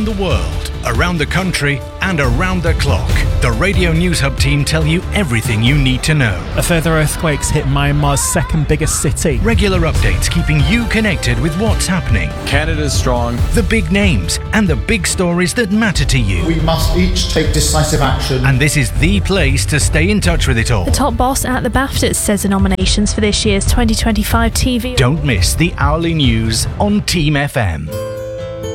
around the world, around the country, and around the clock. The Radio News Hub team tell you everything you need to know. A further earthquake's hit Myanmar's second biggest city. Regular updates keeping you connected with what's happening. Canada's strong. The big names and the big stories that matter to you. We must each take decisive action. And this is the place to stay in touch with it all. The top boss at the BAFTAs says the nominations for this year's 2025 TV. Don't miss the hourly news on Team FM.